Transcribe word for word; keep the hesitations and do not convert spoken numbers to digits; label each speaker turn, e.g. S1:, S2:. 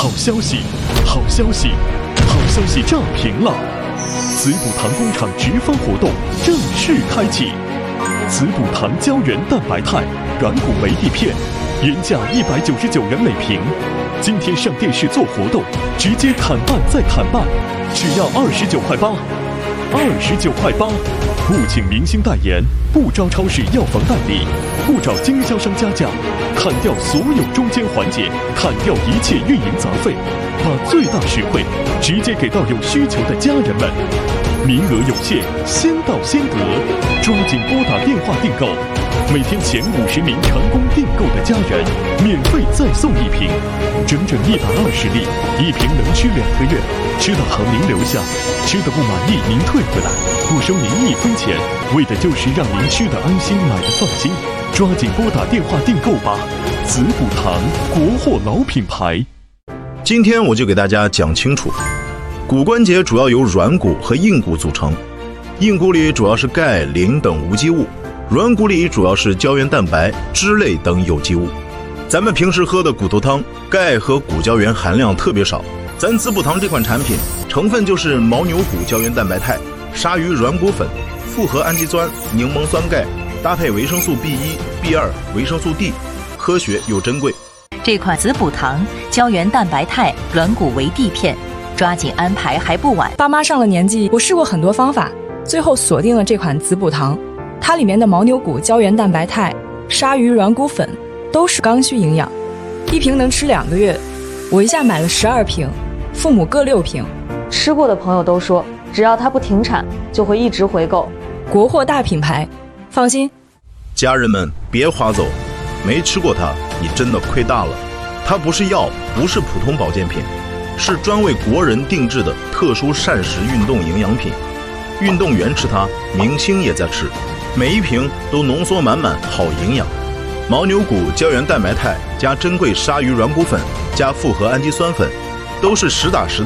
S1: 好消息，好消息，好消息炸屏了！滋补堂工厂直方活动正式开启，滋补堂胶原蛋白肽软骨维 D 片，原价一百九十九元每瓶，今天上电视做活动，直接砍半再砍半，只要二十九块八，二十九块八。不请明星代言，不招超市药房代理，不找经销商加价，砍掉所有中间环节，砍掉一切运营杂费，把最大实惠直接给到有需求的家人们。名额有限，先到先得，抓紧拨打电话订购。每天前五十名成功订购的家人，免费再送一瓶，整整一百二十粒，一瓶能吃两个月。吃的好您留下，吃的不满意您退回来，不收您一分钱，为的就是让您吃的安心，买的放心。抓紧拨打电话订购吧，滋补堂国货老品牌。
S2: 今天我就给大家讲清楚，骨关节主要由软骨和硬骨组成，硬骨里主要是钙、磷等无机物，软骨里主要是胶原蛋白、脂类等有机物。咱们平时喝的骨头汤，钙和骨胶原含量特别少。咱滋补堂这款产品成分就是牦牛骨胶原蛋白肽、鲨鱼软骨粉、复合氨基酸、柠檬酸钙，搭配维生素 B 一、B 二、维生素 D， 科学又珍贵。
S3: 这款滋补堂胶原蛋白肽软骨维 D 片，抓紧安排还不晚。
S4: 爸妈上了年纪，我试过很多方法，最后锁定了这款滋补堂。它里面的牦牛骨胶原蛋白肽、鲨鱼软骨粉都是刚需营养，一瓶能吃两个月。我一下买了十二瓶，父母各六瓶。
S5: 吃过的朋友都说，只要它不停产，就会一直回购。
S4: 国货大品牌，放心。
S2: 家人们别划走，没吃过它，你真的亏大了。它不是药，不是普通保健品，是专为国人定制的特殊膳食运动营养品。运动员吃它，明星也在吃，每一瓶都浓缩满满好营养。牦牛骨胶原蛋白肽加珍贵鲨鱼软骨粉加复合氨基酸粉，都是实打实的